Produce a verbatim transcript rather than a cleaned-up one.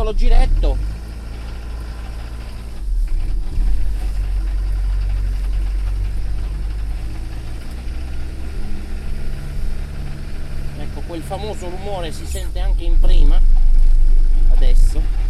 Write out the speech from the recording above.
piccolo giretto. Ecco, quel famoso rumore si sente anche in prima adesso.